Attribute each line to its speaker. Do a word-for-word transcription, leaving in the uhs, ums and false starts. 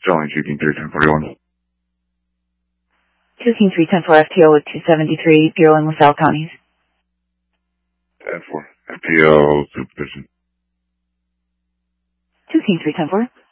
Speaker 1: Sterling, two King three ten forty-one.
Speaker 2: two King three ten four F T O with two seventy-three, Bureau in LaSalle counties.
Speaker 1: ten four. F T O, supervision.
Speaker 2: two King three ten four.